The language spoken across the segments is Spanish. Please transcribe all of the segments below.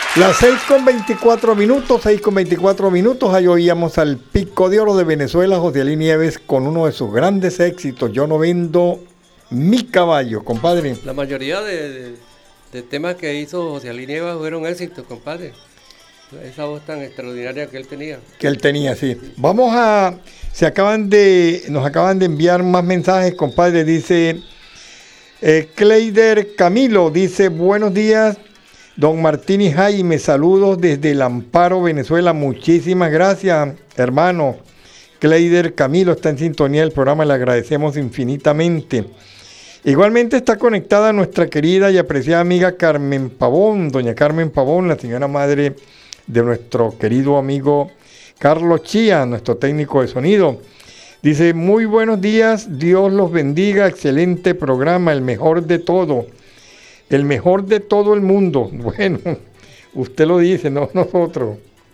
Las 6:24, 6:24. Ahí oíamos al Pico de Oro de Venezuela, José Ali Nieves, con uno de sus grandes éxitos, Yo no vendo mi caballo, compadre. La mayoría de temas que hizo José Ali Nieves fueron éxitos, compadre. Esa voz tan extraordinaria que él tenía. Que él tenía, sí. Nos acaban de enviar más mensajes, compadre. Dice Cleider Camilo, dice, buenos días, don Martín y Jaime, saludos desde El Amparo, Venezuela. Muchísimas gracias, hermano. Cleider Camilo está en sintonía del programa, le agradecemos infinitamente. Igualmente está conectada nuestra querida y apreciada amiga Carmen Pavón, doña Carmen Pavón, la señora madre de nuestro querido amigo Carlos Chía, nuestro técnico de sonido. Dice, muy buenos días, Dios los bendiga, excelente programa, el mejor de todo el mundo. Bueno, usted lo dice, no nosotros.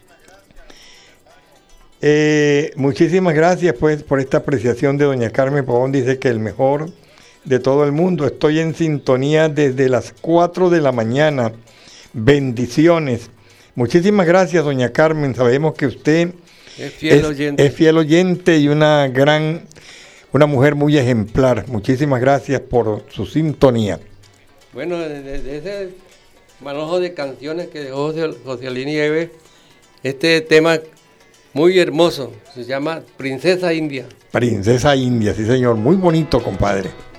Muchísimas gracias pues por esta apreciación de doña Carmen Pavón. Dice que el mejor de todo el mundo. Estoy en sintonía desde las 4 de la mañana. Bendiciones. Muchísimas gracias, doña Carmen. Sabemos que usted es fiel oyente y una mujer muy ejemplar. Muchísimas gracias por su sintonía. Bueno, de ese manojo de canciones que dejó José Ali Nieves, este tema muy hermoso se llama Princesa India. Princesa India, sí señor. Muy bonito, compadre.